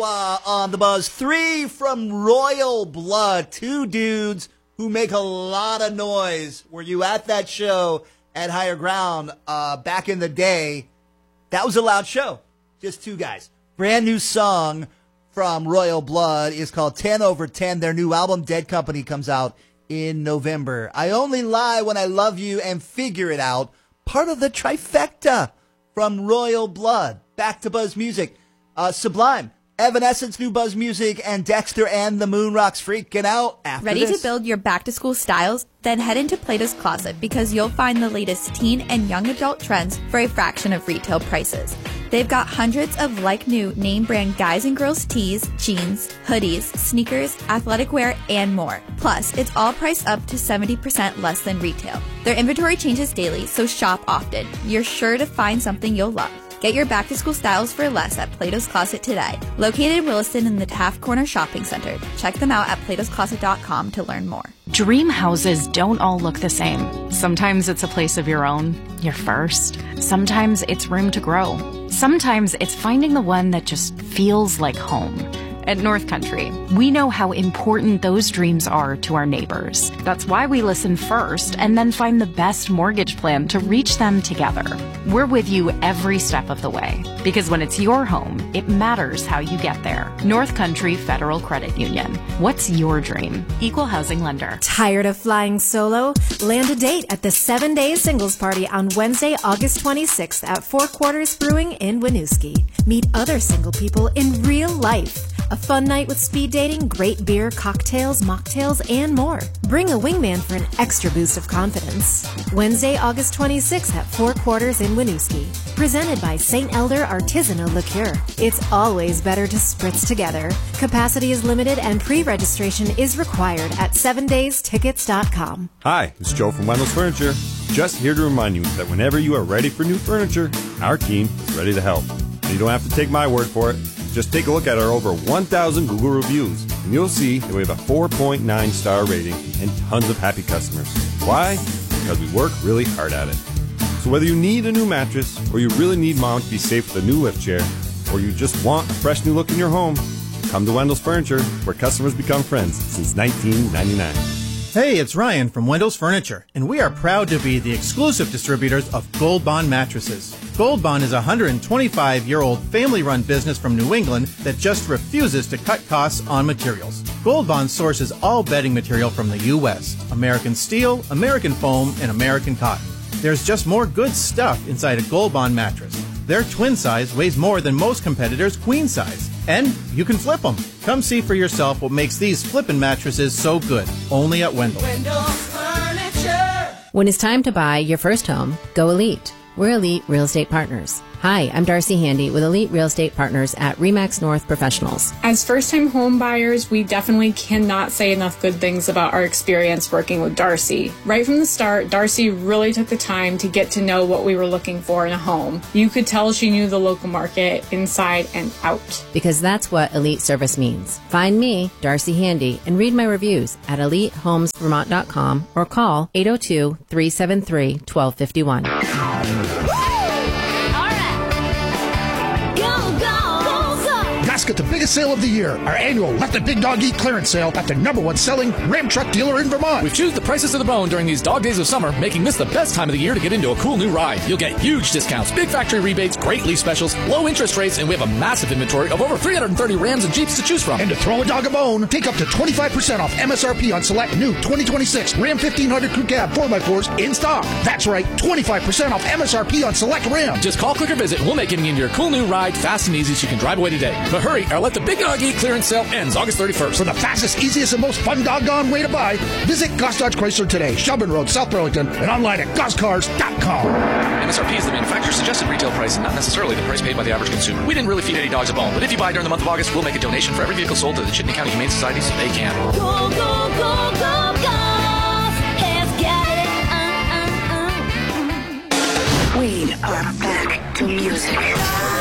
On the Buzz, 3 from Royal Blood, 2 dudes who make a lot of noise. Were you at that show at Higher Ground back in the day? That was a loud show. Just 2 guys. Brand new song from Royal Blood is called 10 over 10. Their new album, Dead Company, comes out in November. I Only Lie When I Love You and Figure It Out, part of the trifecta from Royal Blood. Back to Buzz Music. Sublime, Evanescence, new Buzz Music, and Dexter and the Moon Rocks freaking out after Ready this. to build your back-to-school styles? Then head into Plato's Closet because you'll find the latest teen and young adult trends for a fraction of retail prices. They've got hundreds of like-new name-brand guys and girls tees, jeans, hoodies, sneakers, athletic wear, and more. Plus, it's all priced up to 70% less than retail. Their inventory changes daily, so shop often. You're sure to find something you'll love. Get your back-to-school styles for less at Plato's Closet today. Located in Williston in the Taft Corner Shopping Center. Check them out at platoscloset.com to learn more. Dream houses don't all look the same. Sometimes it's a place of your own, your first. Sometimes it's room to grow. Sometimes it's finding the one that just feels like home. At North Country, we know how important those dreams are to our neighbors. That's why we listen first and then find the best mortgage plan to reach them together. We're with you every step of the way, because when it's your home, it matters how you get there. North Country Federal Credit Union. What's your dream? Equal housing lender. Tired of flying solo? Land a date at the 7-day singles party on Wednesday, August 26th at Four Quarters Brewing in Winooski. Meet other single people in real life. A fun night with speed dating, great beer, cocktails, mocktails, and more. Bring a wingman for an extra boost of confidence. Wednesday, August 26th at Four Quarters in Winooski. Presented by St. Elder Artisanal Liqueur. It's always better to spritz together. Capacity is limited and pre-registration is required at 7daystickets.com. Hi, it's Joe from Wendell's Furniture. Just here to remind you that whenever you are ready for new furniture, our team is ready to help. And you don't have to take my word for it. Just take a look at our over 1,000 Google reviews, and you'll see that we have a 4.9 star rating and tons of happy customers. Why? Because we work really hard at it. So whether you need a new mattress, or you really need Mom to be safe with a new lift chair, or you just want a fresh new look in your home, come to Wendell's Furniture, where customers become friends since 1999. Hey, it's Ryan from Wendell's Furniture, and we are proud to be the exclusive distributors of Gold Bond mattresses. Gold Bond is a 125-year-old family-run business from New England that just refuses to cut costs on materials. Gold Bond sources all bedding material from the U.S., American steel, American foam, and American cotton. There's just more good stuff inside a Gold Bond mattress. Their twin size weighs more than most competitors' queen size. And you can flip them. Come see for yourself what makes these flippin' mattresses so good. Only at Wendell. Wendell's Furniture. When it's time to buy your first home, go Elite. We're Elite Real Estate Partners. Hi, I'm Darcy Handy with Elite Real Estate Partners at RE/MAX North Professionals. As first-time home buyers, we definitely cannot say enough good things about our experience working with Darcy. Right from the start, Darcy really took the time to get to know what we were looking for in a home. You could tell she knew the local market inside and out. Because that's what Elite Service means. Find me, Darcy Handy, and read my reviews at EliteHomesVermont.com or call 802-373-1251. Let's get the biggest sale of the year, our annual Let the Big Dog Eat clearance sale at the #1 selling Ram truck dealer in Vermont. We've choose the prices to the bone during these dog days of summer, making this the best time of the year to get into a cool new ride. You'll get huge discounts, big factory rebates, great lease specials, low interest rates, and we have a massive inventory of over 330 Rams and Jeeps to choose from. And to throw a dog a bone, take up to 25% off MSRP on select new 2026 Ram 1500 Crew Cab 4x4s in stock. That's right, 25% off MSRP on select Ram. Just call, click, or visit, and we'll make getting into your cool new ride fast and easy so you can drive away today. But hurry, our Let the Big Dog Eat clearance sale ends August 31st. For the fastest, easiest, and most fun doggone way to buy, visit Goss Dodge Chrysler today, Shelburne Road, South Burlington, and online at gosscars.com. MSRP is the manufacturer's suggested retail price and not necessarily the price paid by the average consumer. We didn't really feed any dogs a bone, but if you buy during the month of August, we'll make a donation for every vehicle sold to the Chittenden County Humane Society so they can. Go, go, go, go, Goss has got it. We are back to music.